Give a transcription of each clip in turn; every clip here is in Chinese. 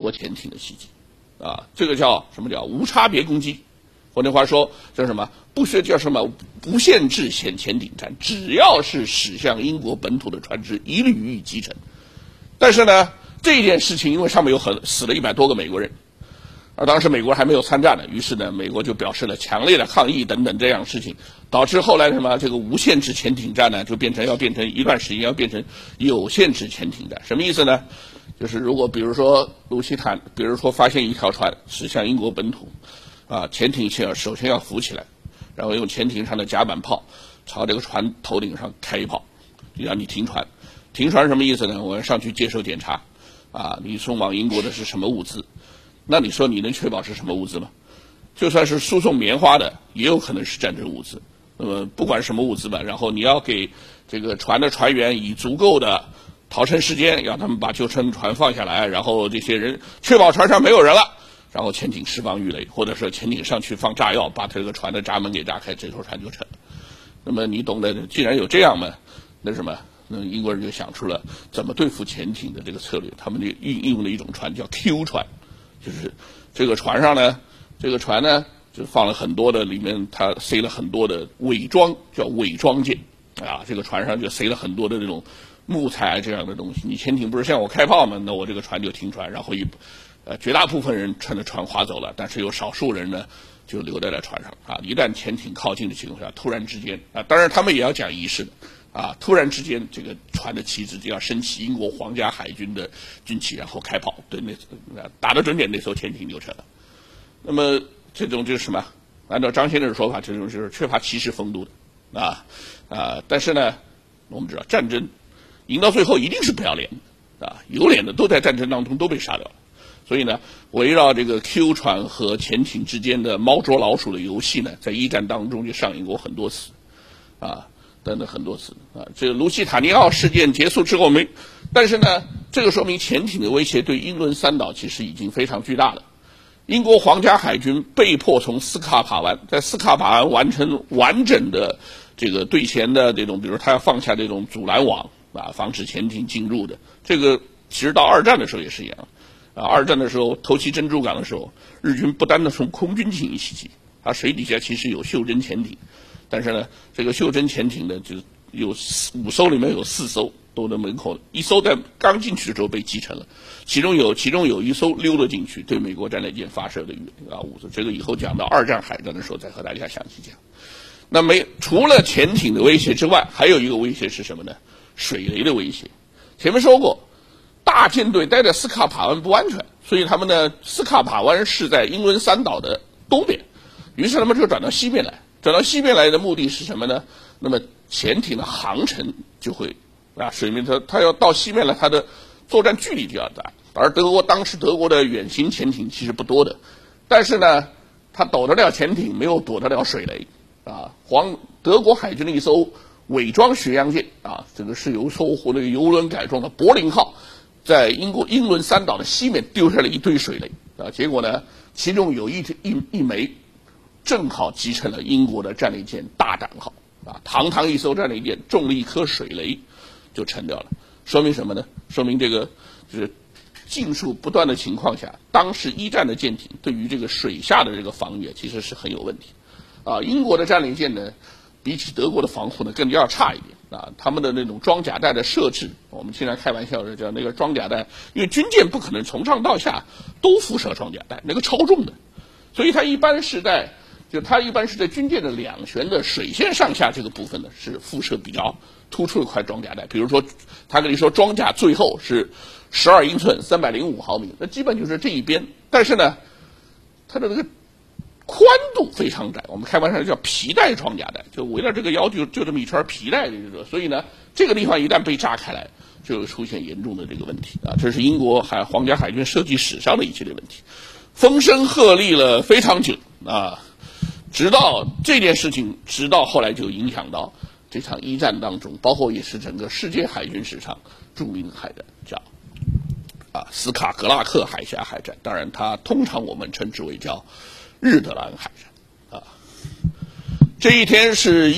国潜艇的袭击，这个叫什么叫无差别攻击，换句话说叫什么不限制潜艇战，只要是驶向英国本土的船只一律予以击沉。但是呢，这件事情因为上面死了100多个美国人。当时美国还没有参战呢，于是呢，美国就表示了强烈的抗议等等这样的事情，导致后来这个无限制潜艇战呢，就要变成一段时间要变成有限制潜艇战。什么意思呢？就是如果比如说卢西坦，比如说发现一条船驶向英国本土，潜艇首先要浮起来，然后用潜艇上的甲板炮朝这个船头顶上开一炮，就让你停船。停船什么意思呢？我要上去接受检查，你送往英国的是什么物资？那你说你能确保是什么物资吗？就算是输送棉花的，也有可能是战争物资。那么不管什么物资吧，然后你要给这个船的船员以足够的逃生时间，让他们把救生船放下来，然后这些人确保船上没有人了，然后潜艇释放鱼雷，或者说潜艇上去放炸药，把这个船的闸门给炸开，这艘船就沉了。那么你懂得，既然有这样嘛，那英国人就想出了怎么对付潜艇的这个策略，他们就运用了一种船叫 Q 船。就是这个船上呢，就放了很多的，里面它塞了很多的伪装，叫伪装件这个船上就塞了很多的这种木材这样的东西。你潜艇不是向我开炮吗？那我这个船就停船，然后绝大部分人乘着船划走了，但是有少数人呢就留在了船上一旦潜艇靠近的情况下，突然之间当然他们也要讲仪式的。突然之间，这个船的旗帜就要升起英国皇家海军的军旗，然后开炮，对，打得准点，那艘潜艇就沉了。那么这种就是什么？按照张先生的说法，这种就是缺乏骑士风度的但是呢，我们知道战争赢到最后一定是不要脸的有脸的都在战争当中都被杀掉了。所以呢，围绕这个 Q 船和潜艇之间的猫捉老鼠的游戏呢，在一战当中就上演过很多次等等很多次这个卢西塔尼奥事件结束之后但是呢，这个说明潜艇的威胁对英伦三岛其实已经非常巨大了。英国皇家海军被迫从在斯卡帕湾完成完整的这个对潜的这种，比如他要放下这种阻拦网防止潜艇进入的。这个其实到二战的时候也是一样二战的时候偷袭珍珠港的时候，日军不单的从空军进行袭击，水底下其实有袖珍潜艇。但是呢，这个袖珍潜艇呢，就有5艘里面有4艘都在门口，1艘在刚进去的时候被击沉了，其中有1艘溜了进去，对美国战列舰发射的物资。这个以后讲到二战海战的时候再和大家详细讲。那除了潜艇的威胁之外，还有一个威胁是什么呢？水雷的威胁。前面说过，大舰队待在斯卡帕湾不安全，所以他们呢，斯卡帕湾是在英伦三岛的东边，于是他们就转到西边来。转到西边来的目的是什么呢？那么潜艇的航程就会水面它要到西面来，它的作战距离就要大。而当时德国的远行潜艇其实不多的，但是呢，它躲得了潜艇，没有躲得了水雷德国海军的一艘伪装巡洋舰这个是由那个油轮改装的柏林号，在英伦三岛的西面丢下了一堆水雷结果呢，其中有一枚正好击沉了英国的战列舰大胆号堂堂一艘战列舰中了一颗水雷就沉掉了。说明什么呢？说明这个就是技术不断的情况下，当时一战的舰艇对于这个水下的这个防御其实是很有问题英国的战列舰呢，比起德国的防护呢更加要差一点他们的那种装甲带的设置，我们经常开玩笑的叫那个装甲带，因为军舰不可能从上到下都辐射装甲带，那个超重的，所以它一般是在军舰的两舷的水线上下这个部分呢，是辐射比较突出的块装甲带。比如说，他跟你说装甲最后是12英寸305毫米，那基本就是这一边。但是呢，它的这个宽度非常窄，我们开玩笑叫皮带装甲带，就围绕这个腰就这么一圈皮带所以呢，这个地方一旦被炸开来，就会出现严重的这个问题这是英国皇家海军设计史上的一系列问题，风声鹤唳了非常久直到这件事情，直到后来就影响到这场一战当中，包括也是整个世界海军史上著名的海战，叫斯卡格拉克海峡海战。当然，它通常我们称之为叫日德兰海战这一天是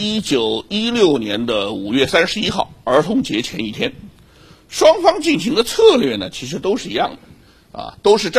1916年的5月31号，儿童节前一天。双方进行的策略呢，其实都是一样的都是